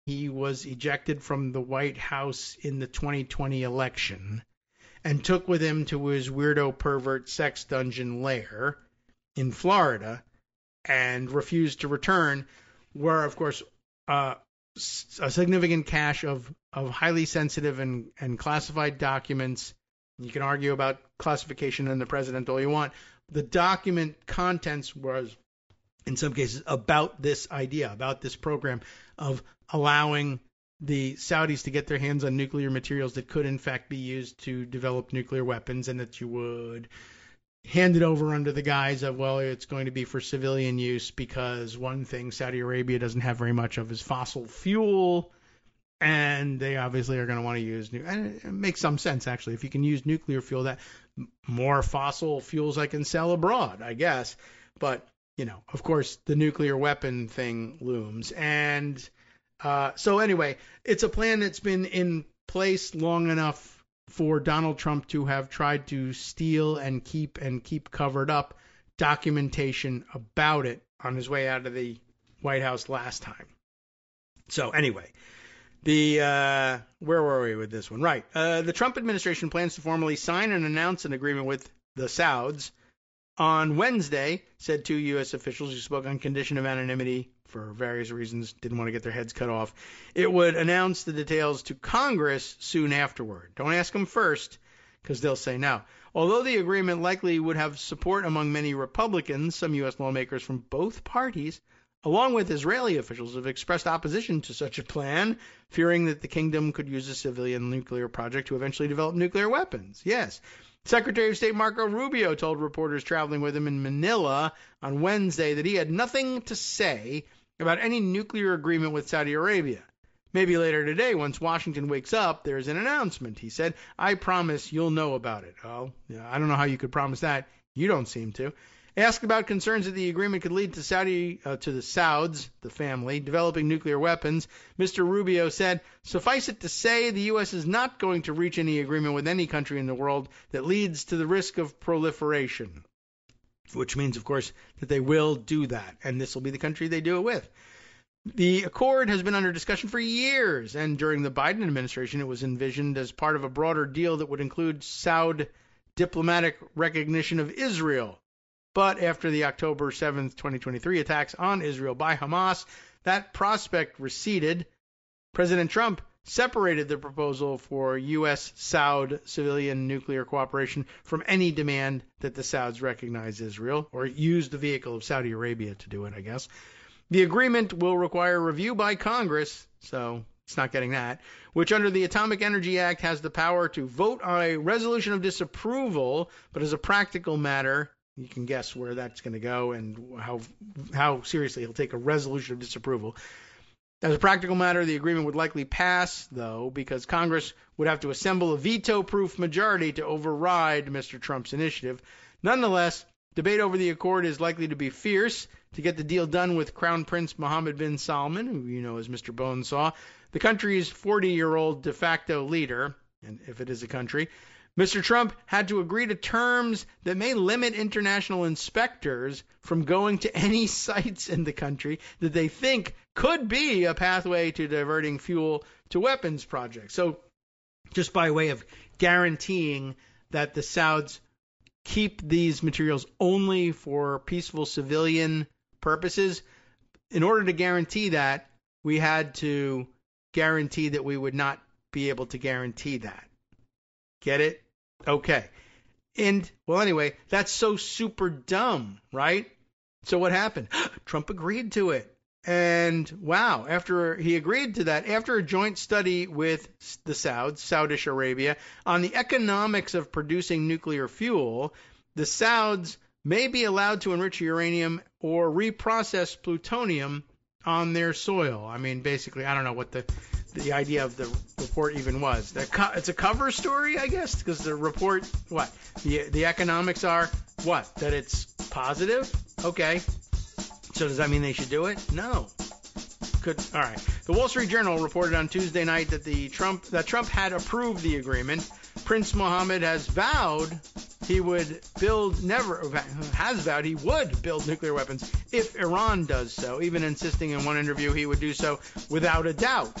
he was ejected from the White House in the 2020 election and took with him to his weirdo pervert sex dungeon lair in Florida and refused to return, where, of course, a significant cache of highly sensitive and classified documents. You can argue about classification in the president all you want. The document contents was, in some cases, about this idea, about this program of allowing the Saudis to get their hands on nuclear materials that could, in fact, be used to develop nuclear weapons, and that you would hand it over under the guise of, well, it's going to be for civilian use because one thing Saudi Arabia doesn't have very much of is fossil fuel, and they obviously are going to want to use and it makes some sense, actually. If you can use nuclear fuel, that more fossil fuels I can sell abroad, I guess. But, of course, the nuclear weapon thing looms. And so anyway, it's a plan that's been in place long enough for Donald Trump to have tried to steal and keep covered up documentation about it on his way out of the White House last time. So anyway, where were we with this one? Right. The Trump administration plans to formally sign and announce an agreement with the Sauds on Wednesday, said two U.S. officials who spoke on condition of anonymity for various reasons, didn't want to get their heads cut off. It would announce the details to Congress soon afterward. Don't ask them first, because they'll say no. Although the agreement likely would have support among many Republicans, some U.S. lawmakers from both parties, along with Israeli officials, have expressed opposition to such a plan, fearing that the kingdom could use a civilian nuclear project to eventually develop nuclear weapons. Yes. Secretary of State Marco Rubio told reporters traveling with him in Manila on Wednesday that he had nothing to say about any nuclear agreement with Saudi Arabia. Maybe later today, once Washington wakes up, there's an announcement. He said, I promise you'll know about it. Oh, yeah, I don't know how you could promise that. You don't seem to. Asked about concerns that the agreement could lead to to the Sauds, the family, developing nuclear weapons, Mr. Rubio said, suffice it to say, the U.S. is not going to reach any agreement with any country in the world that leads to the risk of proliferation, which means, of course, that they will do that, and this will be the country they do it with. The accord has been under discussion for years, and during the Biden administration, it was envisioned as part of a broader deal that would include Saudi diplomatic recognition of Israel. But after the October 7th, 2023 attacks on Israel by Hamas, that prospect receded. President Trump separated the proposal for U.S.-Saudi civilian nuclear cooperation from any demand that the Sauds recognize Israel, or use the vehicle of Saudi Arabia to do it, I guess. The agreement will require review by Congress, so it's not getting that, which under the Atomic Energy Act has the power to vote on a resolution of disapproval, but as a practical matter, you can guess where that's going to go and how seriously he'll take a resolution of disapproval. As a practical matter, the agreement would likely pass, though, because Congress would have to assemble a veto-proof majority to override Mr. Trump's initiative. Nonetheless, debate over the accord is likely to be fierce. To get the deal done with Crown Prince Mohammed bin Salman, who you know as Mr. Bonesaw, the country's 40-year-old de facto leader, and if it is a country, Mr. Trump had to agree to terms that may limit international inspectors from going to any sites in the country that they think could be a pathway to diverting fuel to weapons projects. So just by way of guaranteeing that the Sauds keep these materials only for peaceful civilian purposes, in order to guarantee that, we had to guarantee that we would not be able to guarantee that. Get it? Okay. And, well, anyway, that's so super dumb, right? So what happened? Trump agreed to it. And, wow, after he agreed to that, after a joint study with the Sauds, Saudi Arabia, on the economics of producing nuclear fuel, the Sauds may be allowed to enrich uranium or reprocess plutonium on their soil. I mean, basically, I don't know what the idea of the report even was. It's a cover story, I guess, because the report, what? The economics are, what? That it's positive? Okay. So does that mean they should do it? No. All right. The Wall Street Journal reported on Tuesday night that Trump had approved the agreement. Prince Mohammed has vowed he would has vowed he would build nuclear weapons if Iran does so, even insisting in one interview he would do so without a doubt.